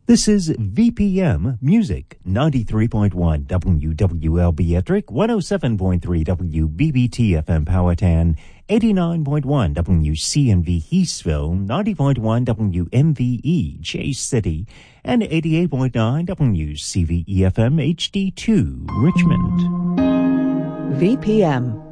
This is VPM Music, 93.1 WWLB Ettrick, 107.3 WBBT FM Powhatan, 89.1 WCNV Heathsville, 90.1 WMVE Chase City, and 88.9 WCVE FM HD2 Richmond. VPM.